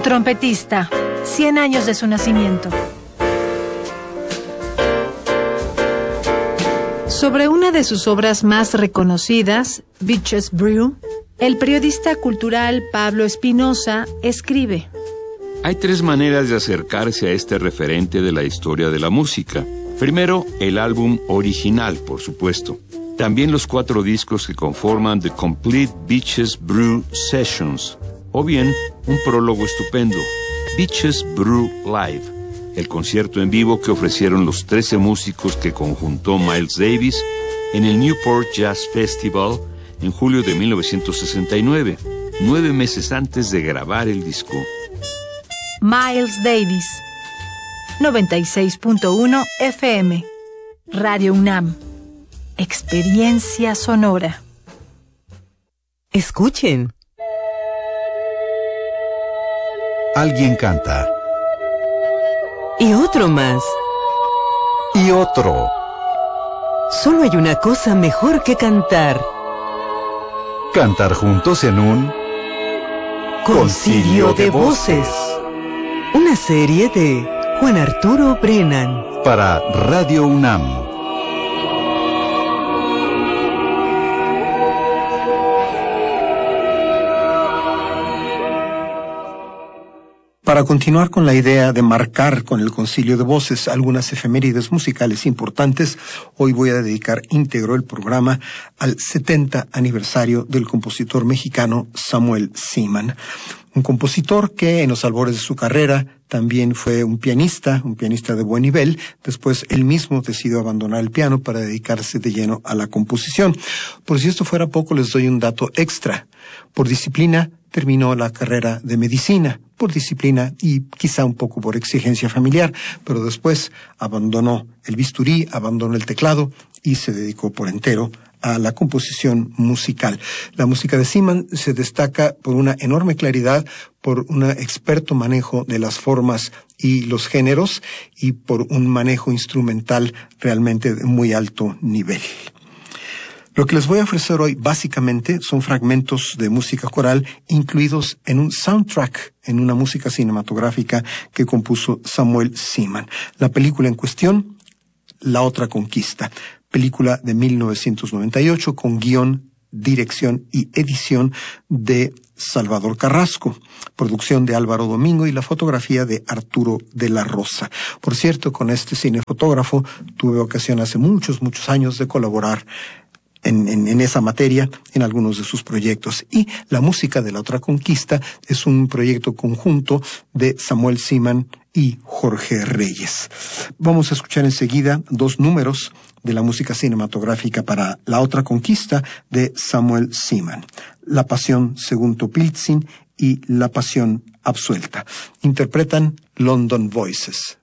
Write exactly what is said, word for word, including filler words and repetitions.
Trompetista, cien años de su nacimiento. Sobre una de sus obras más reconocidas, Bitches Brew, el periodista cultural Pablo Espinosa escribe: Hay tres maneras de acercarse a este referente de la historia de la música. Primero, el álbum original, por supuesto. También los cuatro discos que conforman The Complete Bitches Brew Sessions. O bien, un prólogo estupendo, Bitches Brew Live, el concierto en vivo que ofrecieron los trece músicos que conjuntó Miles Davis en el Newport Jazz Festival en julio de mil novecientos sesenta y nueve, nueve meses antes de grabar el disco. Miles Davis, noventa y seis punto uno F M, Radio UNAM, experiencia sonora. Escuchen. Alguien canta. Y otro más. Y otro. Solo hay una cosa mejor que cantar. Cantar juntos en un... Concilio de Voces. Una serie de Juan Arturo Brennan. Para Radio UNAM. Para continuar con la idea de marcar con el Concilio de Voces algunas efemérides musicales importantes, hoy voy a dedicar íntegro el programa al setenta aniversario del compositor mexicano Samuel Seaman. Un compositor que en los albores de su carrera también fue un pianista, un pianista de buen nivel. Después él mismo decidió abandonar el piano para dedicarse de lleno a la composición. Por si esto fuera poco, les doy un dato extra. Por disciplina, terminó la carrera de medicina, por disciplina y quizá un poco por exigencia familiar, pero después abandonó el bisturí, abandonó el teclado y se dedicó por entero a la composición musical. La música de Seaman se destaca por una enorme claridad, por un experto manejo de las formas y los géneros y por un manejo instrumental realmente de muy alto nivel. Lo que les voy a ofrecer hoy básicamente son fragmentos de música coral incluidos en un soundtrack, en una música cinematográfica que compuso Samuel Seaman. La película en cuestión, La Otra Conquista, película de mil novecientos noventa y ocho con guión, dirección y edición de Salvador Carrasco, producción de Álvaro Domingo y la fotografía de Arturo de la Rosa. Por cierto, con este cinefotógrafo tuve ocasión hace muchos, muchos años de colaborar En, en, en esa materia, en algunos de sus proyectos. Y la música de La Otra Conquista es un proyecto conjunto de Samuel Seaman y Jorge Reyes. Vamos a escuchar enseguida dos números de la música cinematográfica para La Otra Conquista de Samuel Seaman. La Pasión según Topiltzin y La Pasión Absuelta. Interpretan London Voices.